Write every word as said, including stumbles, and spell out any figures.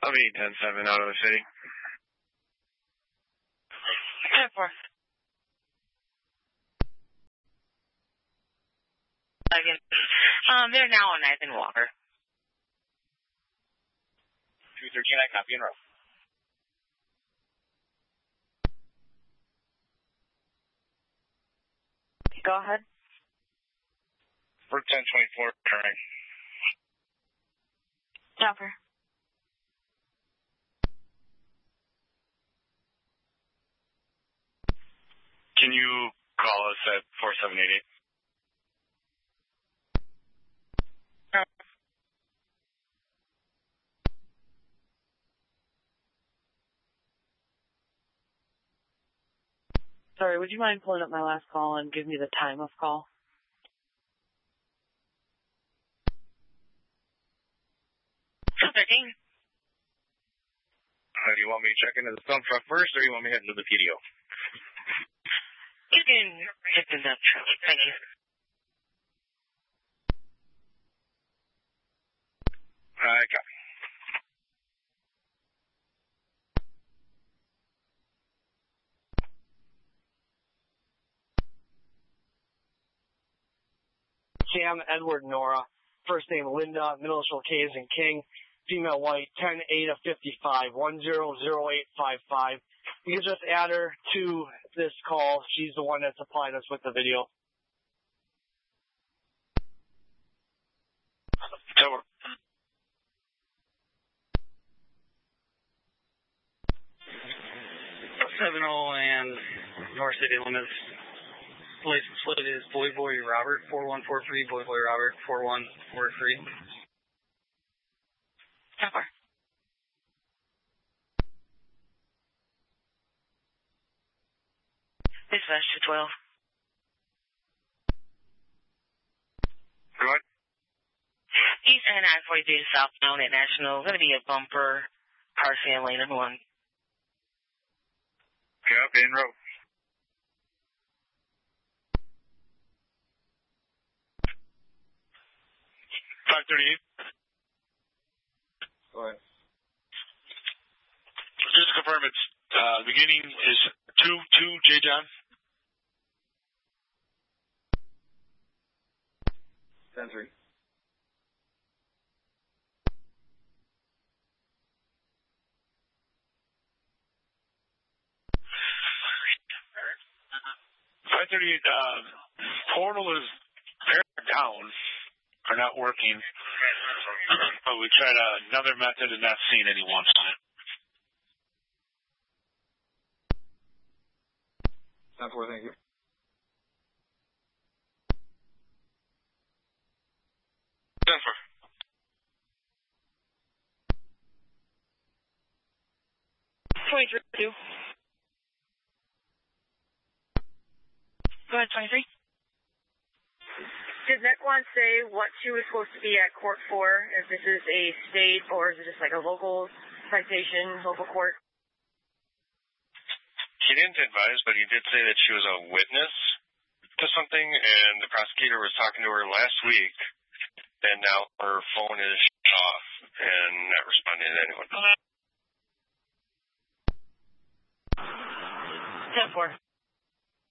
I'll be ten seven out of the city. ten four. Again. Um, they're now on Nathan Walker. two thirteen, I copy and roll. Go ahead. For ten twenty-four, turning. Chopper. Can you call us at four seven eight eight? Sorry, would you mind pulling up my last call and give me the time of call? two thirteen. Uh, do you want me to check into the dump truck first, or do you want me to head into the P D O? You can check the dump truck. Thank you. I copy. Cam, Edward, Nora. First name Linda, middle initial K is in King. Female white, ten eight of fifty-five, one zero zero eight five five. You can just add her to this call. She's the one that supplied us with the video. Tower. seven oh and North City limits. License plate is Boy Boy Robert, four one four three, Boy Boy Robert, four one four three. Chopper. Dispatch two twelve. Go ahead. East and nine forty-three southbound at National. Going to be a bumper, car fan lane in one. Copy and roll. five thirty-eight. Go ahead. Just to confirm, it's uh, beginning is two two J John. ten three. five thirty-eight. Uh, portal is pared down. Are not working. But we tried uh, another method and not seen anyone on it. ten four, thank you. ten four. twenty-three two. Go ahead, twenty-three. Did Mequon say what she was supposed to be at court for? If this is a state or is it just like a local citation, local court? He didn't advise, but he did say that she was a witness to something, and the prosecutor was talking to her last week, and now her phone is shut off and not responding to anyone. ten four.